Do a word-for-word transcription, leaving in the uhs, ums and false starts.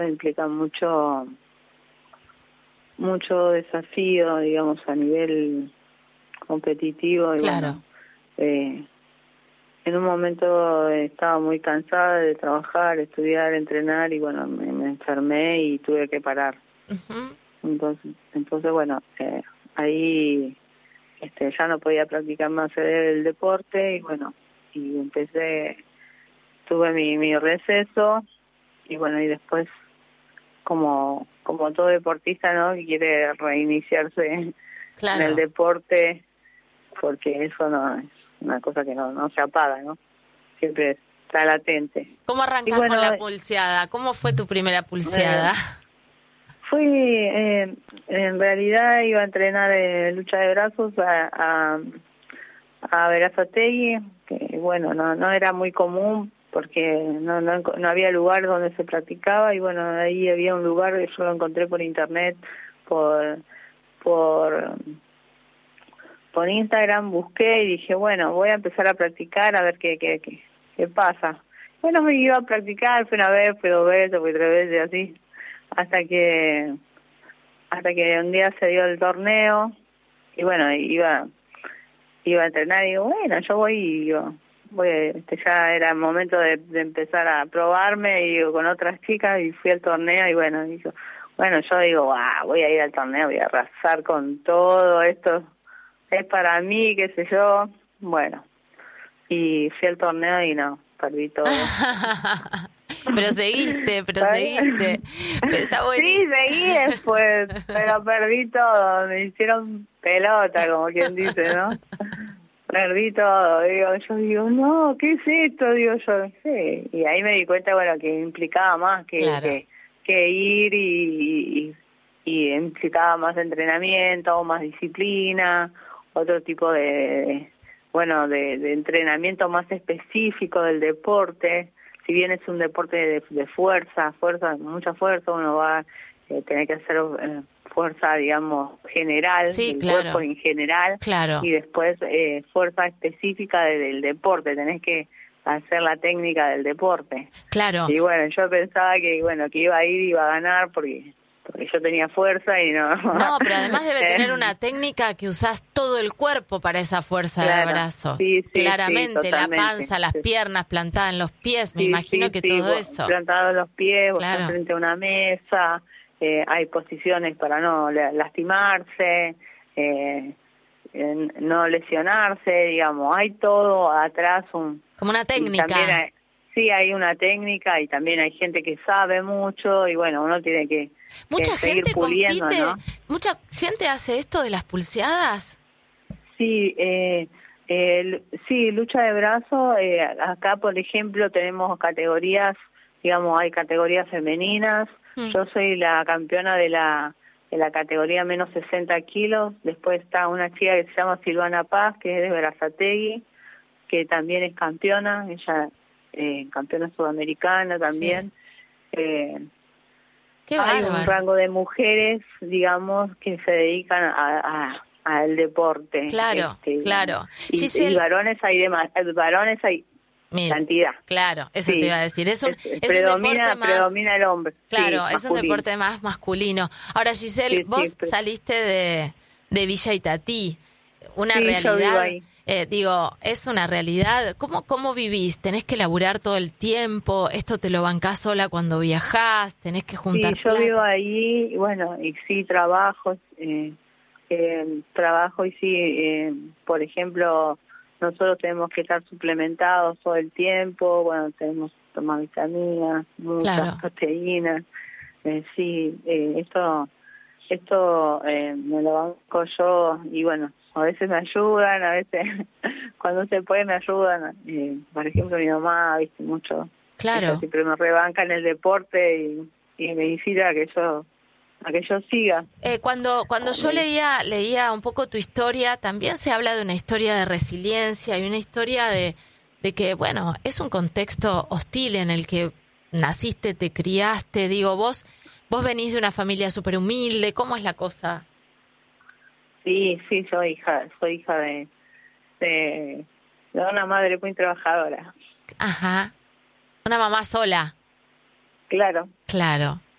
implica mucho, mucho desafío, digamos, a nivel competitivo. Y claro. Bueno, eh, en un momento estaba muy cansada de trabajar, estudiar, entrenar y bueno, me, me enfermé y tuve que parar. Uh-huh. Entonces, entonces bueno, eh, ahí este, ya no podía practicar más el deporte y bueno, y empecé, tuve mi, mi receso y bueno, y después como como todo deportista, ¿no?, que quiere reiniciarse Claro. en el deporte, porque eso no es una cosa que no, no se apaga, ¿no? Siempre está latente. ¿Cómo arrancás bueno, con la pulseada? ¿Cómo fue tu primera pulseada? Eh, fui, eh, en realidad iba a entrenar eh, lucha de brazos a, a, a Berazategui, que bueno, no no era muy común porque no, no no había lugar donde se practicaba y bueno, ahí había un lugar que yo lo encontré por internet, por por por Instagram, busqué y dije, bueno, voy a empezar a practicar a ver qué qué qué, qué pasa. Bueno, me iba a practicar, fui una vez, fui dos veces, fui tres veces, así, hasta que hasta que un día se dio el torneo y bueno, iba iba a entrenar y digo, bueno, yo voy y digo, voy, este, ya era el momento de, de empezar a probarme y digo, con otras chicas y fui al torneo y bueno, digo, bueno, yo digo, ah, voy a ir al torneo, voy a arrasar con todo esto, es para mí, qué sé yo, bueno, y fui al torneo y no, perdí todo. Pero seguiste, pero seguiste. Pero está sí, buenísimo. seguí después, pero perdí todo, me hicieron pelota, como quien dice, ¿no? Perdí todo, digo, yo digo, no, ¿qué es esto? Digo yo, sí, y ahí me di cuenta, bueno, que implicaba más que, Claro. que, que ir y, y, y implicaba más entrenamiento, más disciplina, otro tipo de, bueno, de, de entrenamiento más específico del deporte. Si bien es un deporte de, de fuerza, fuerza, mucha fuerza, uno va a eh, tener que hacer eh, fuerza, digamos, general, Sí, del claro. cuerpo en general, Claro. y después eh, fuerza específica de, del deporte, tenés que hacer la técnica del deporte. Claro. Y bueno, yo pensaba que bueno que iba a ir, iba a ganar, porque porque yo tenía fuerza y no. No, pero además debe tener una técnica que usás todo el cuerpo para esa fuerza claro, de brazo. Sí, sí, Claramente, sí, la panza, las sí. piernas plantadas en los pies, me sí, imagino sí, que sí, todo vos, eso. plantado en los pies, vos Claro. estás frente a una mesa, eh, hay posiciones para no lastimarse, eh, no lesionarse, digamos, hay todo atrás un... Como una técnica. También hay, sí, hay una técnica y también hay gente que sabe mucho y bueno, uno tiene que, mucha que seguir gente puliendo, compite, ¿no? mucha gente hace esto de las pulseadas. Sí, eh, eh, sí, lucha de brazo, eh, acá por ejemplo tenemos categorías, digamos, hay categorías femeninas, Mm. yo soy la campeona de la de la categoría menos sesenta kilos, después está una chica que se llama Silvana Paz, que es de Berazategui, que también es campeona, ella eh, campeona sudamericana también. Sí. Eh, Qué hay bárbaro. un rango de mujeres, digamos, que se dedican a, a al deporte. Claro, este, claro. Y, Giselle, y varones hay demás, varones hay mira, cantidad. claro, eso Sí, te iba a decir. Es un, es, es un predomina, deporte más... predomina el hombre. Claro, sí, es un masculino. deporte más masculino. Ahora, Giselle, Sí, vos sí, pero, saliste de, de Villa Itatí, una sí, yo vivo realidad, ahí. eh, digo, es una realidad. ¿Cómo, ¿Cómo vivís? ¿Tenés que laburar todo el tiempo? ¿Esto te lo bancás sola cuando viajás? ¿Tenés que juntar Sí, yo plata? vivo ahí, y bueno, y sí trabajo, eh, eh, trabajo y sí, eh, por ejemplo, nosotros tenemos que estar suplementados todo el tiempo, bueno, tenemos que tomar vitaminas, muchas Claro. proteínas, eh, sí, eh, esto, esto eh, me lo banco yo y bueno, a veces me ayudan, a veces cuando se puede me ayudan, eh, por ejemplo mi mamá, viste, mucho, Claro. ella siempre me rebanca en el deporte y, y me incita a que yo a que yo siga. Eh, cuando cuando yo leía leía un poco tu historia, también se habla de una historia de resiliencia y una historia de, de que, bueno, es un contexto hostil en el que naciste, te criaste. Digo, vos vos venís de una familia súper humilde. ¿Cómo es la cosa? Sí, sí, soy hija, soy hija de, de, de una madre muy trabajadora. Ajá. Una mamá sola. Claro. Claro.